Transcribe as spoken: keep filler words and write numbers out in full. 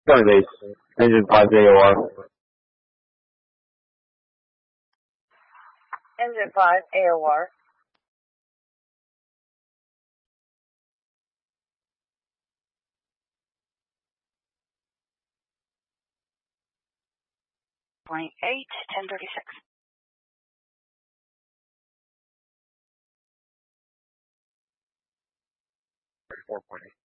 Sorry, base. Engine five A O R. Engine five A O R. Point eight, ten thirty-six. four point eight.